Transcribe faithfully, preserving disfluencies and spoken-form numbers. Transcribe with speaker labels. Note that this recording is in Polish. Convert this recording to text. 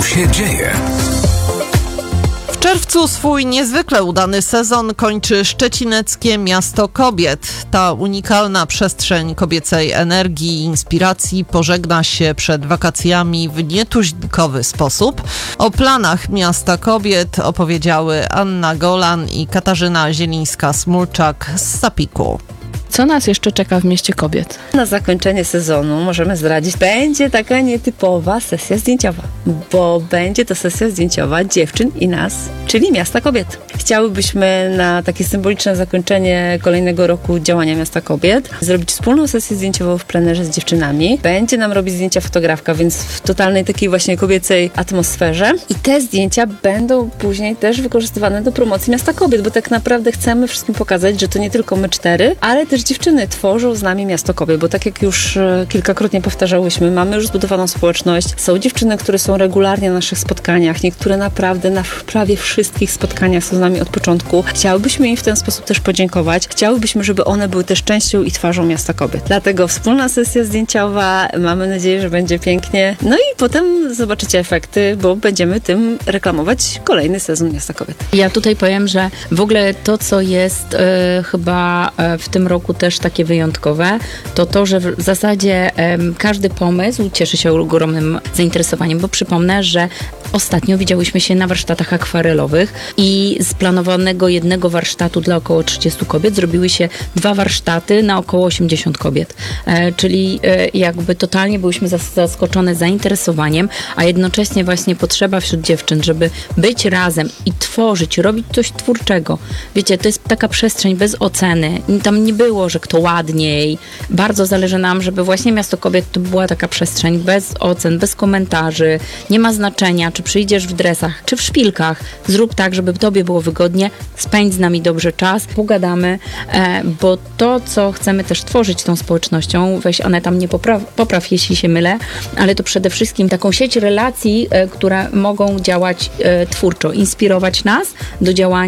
Speaker 1: Tu się dzieje.
Speaker 2: W czerwcu swój niezwykle udany sezon kończy szczecineckie Miasto Kobiet. Ta unikalna przestrzeń kobiecej energii i inspiracji pożegna się przed wakacjami w nietuzinkowy sposób. O planach Miasta Kobiet opowiedziały Anna Golan i Katarzyna Zielińska-Smulczak z Sapiku.
Speaker 3: Co nas jeszcze czeka w Mieście Kobiet?
Speaker 4: Na zakończenie sezonu możemy zdradzić, będzie taka nietypowa sesja zdjęciowa, bo będzie to sesja zdjęciowa dziewczyn i nas, czyli Miasta Kobiet. Chciałybyśmy na takie symboliczne zakończenie kolejnego roku działania Miasta Kobiet zrobić wspólną sesję zdjęciową w plenerze z dziewczynami. Będzie nam robić zdjęcia fotografka, więc w totalnej takiej właśnie kobiecej atmosferze. I te zdjęcia będą później też wykorzystywane do promocji Miasta Kobiet, bo tak naprawdę chcemy wszystkim pokazać, że to nie tylko my cztery, ale też dziewczyny tworzą z nami Miasto Kobiet, bo tak jak już kilkakrotnie powtarzałyśmy, mamy już zbudowaną społeczność. Są dziewczyny, które są regularnie na naszych spotkaniach, niektóre naprawdę na prawie wszystkich spotkaniach są z nami od początku. Chciałybyśmy im w ten sposób też podziękować. Chciałybyśmy, żeby one były też częścią i twarzą Miasta Kobiet. Dlatego wspólna sesja zdjęciowa, mamy nadzieję, że będzie pięknie. No i potem zobaczycie efekty, bo będziemy tym reklamować kolejny sezon Miasta Kobiet.
Speaker 3: Ja tutaj powiem, że w ogóle to, co jest y, chyba y, w tym roku też takie wyjątkowe, to to, że w zasadzie y, każdy pomysł cieszy się ogromnym zainteresowaniem, bo przypomnę, że ostatnio widziałyśmy się na warsztatach akwarelowych i z planowanego jednego warsztatu dla około trzydziestu kobiet zrobiły się dwa warsztaty na około osiemdziesiąt kobiet. E, czyli e, jakby totalnie byłyśmy zas- zaskoczone zainteresowaniem, a jednocześnie właśnie potrzeba wśród dziewczyn, żeby być razem i tworzyć, robić coś twórczego. Wiecie, to jest taka przestrzeń bez oceny. Tam nie było, że kto ładniej. Bardzo zależy nam, żeby właśnie Miasto Kobiet to była taka przestrzeń bez ocen, bez komentarzy. Nie ma znaczenia, czy przyjdziesz w dresach, czy w szpilkach. Zrób tak, żeby tobie było wygodnie, spędź z nami dobrze czas, pogadamy, e, bo to, co chcemy też tworzyć tą społecznością, weź Aneta mnie popraw, popraw, jeśli się mylę, ale to przede wszystkim taką sieć relacji, e, które mogą działać e, twórczo, inspirować nas do działania